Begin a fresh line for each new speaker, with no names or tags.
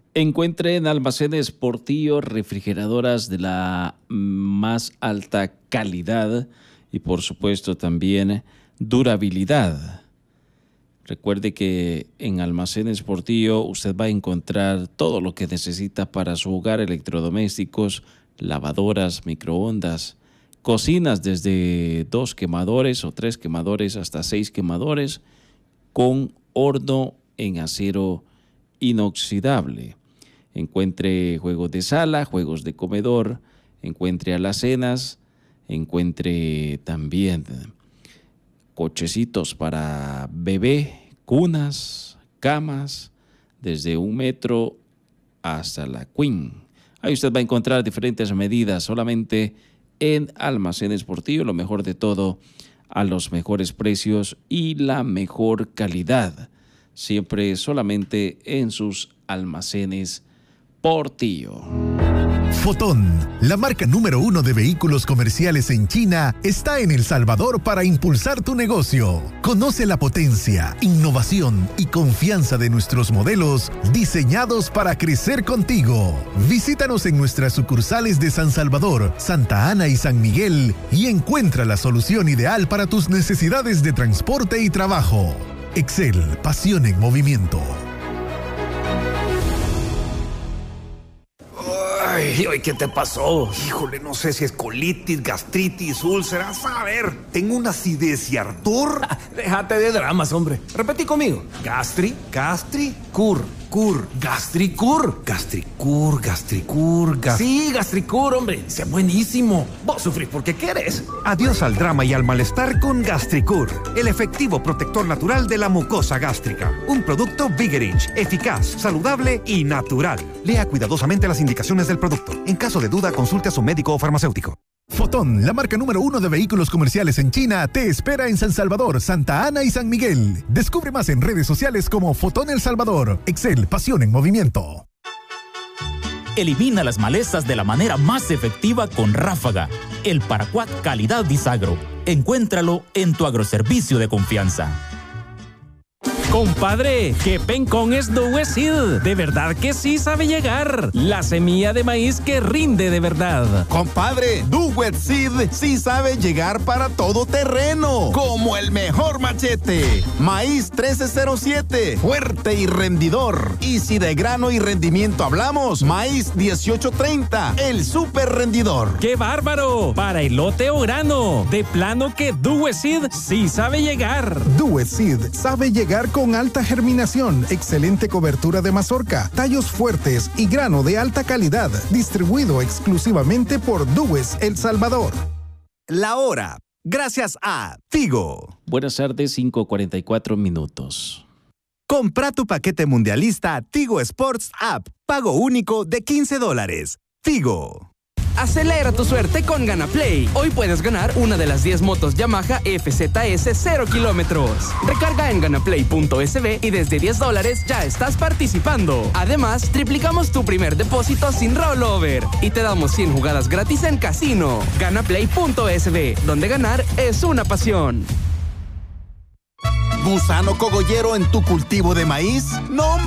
Encuentre en Almacenes Portillo refrigeradoras de la más alta calidad y por supuesto también durabilidad. Recuerde que en Almacenes Portillo usted va a encontrar todo lo que necesita para su hogar: electrodomésticos, lavadoras, microondas, cocinas desde 2 quemadores o 3 quemadores hasta 6 quemadores con horno en acero inoxidable. Encuentre juegos de sala, juegos de comedor, encuentre alacenas, encuentre también cochecitos para bebé, cunas, camas, desde 1 metro hasta la queen. Ahí usted va a encontrar diferentes medidas solamente en Almacenes Portillo, lo mejor de todo, a los mejores precios y la mejor calidad. Siempre solamente en sus Almacenes Portillo.
Fotón, la marca número 1 de vehículos comerciales en China, está en El Salvador para impulsar tu negocio. Conoce la potencia, innovación y confianza de nuestros modelos diseñados para crecer contigo. Visítanos en nuestras sucursales de San Salvador, Santa Ana y San Miguel y encuentra la solución ideal para tus necesidades de transporte y trabajo. Excel, pasión en movimiento.
Ay, ¿qué te pasó? Híjole, no sé si es colitis, gastritis, úlceras. A ver, tengo una acidez y ardor.
Déjate de dramas, hombre. Repetí conmigo.
Gastricur.
Gastricur. Sí, Gastricur, hombre. Sea buenísimo. Vos sufrís porque querés.
Adiós al drama y al malestar con Gastricur, el efectivo protector natural de la mucosa gástrica. Un producto Vigerich, eficaz, saludable y natural. Lea cuidadosamente las indicaciones del producto. En caso de duda, consulte a su médico o farmacéutico.
Fotón, la marca número 1 de vehículos comerciales en China, te espera en San Salvador, Santa Ana y San Miguel. Descubre más en redes sociales como Fotón El Salvador. Excel, pasión en movimiento.
Elimina las malezas de la manera más efectiva con Ráfaga, el paraquat calidad Disagro. Encuéntralo en tu agroservicio de confianza.
Compadre, que pencón es Douwe Seed. De verdad que sí sabe llegar. La semilla de maíz que rinde de verdad.
Compadre, Douwe Seed sí sabe llegar para todo terreno. Como el mejor machete. Maíz 1307, fuerte y rendidor. Y si de grano y rendimiento hablamos, maíz 1830, el super rendidor.
¡Qué bárbaro! Para elote o grano. De plano que Douwe Seed sí sabe llegar.
Douwe Seed sabe llegar con alta germinación, excelente cobertura de mazorca, tallos fuertes y grano de alta calidad. Distribuido exclusivamente por Douwe El Salvador.
La hora, gracias a Tigo.
Buenas tardes, 5:44 minutos.
Compra tu paquete mundialista Tigo Sports App. Pago único de $15. Tigo.
Acelera tu suerte con GanaPlay. Hoy puedes ganar una de las 10 motos Yamaha FZS 0 kilómetros. Recarga en ganaplay.sb y desde $10 ya estás participando. Además, triplicamos tu primer depósito sin rollover y te damos 100 jugadas gratis en casino. Ganaplay.sb, donde ganar es una pasión.
¿Gusano cogollero en tu cultivo de maíz? ¡No, hombre!